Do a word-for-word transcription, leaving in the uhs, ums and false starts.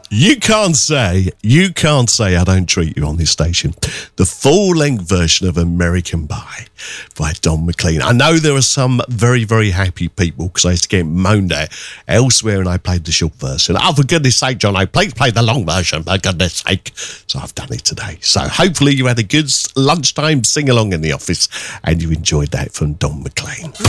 You can't say, you can't say I don't treat you on this station. The full-length version of American Pie by Don McLean. I know there are some very, very happy people because I used to get moaned at elsewhere and I played the short version. Oh, for goodness sake, John, I please play the long version, for goodness sake. So I've done it today. So hopefully you had a good lunchtime sing-along in the office and you enjoyed that from Don McLean.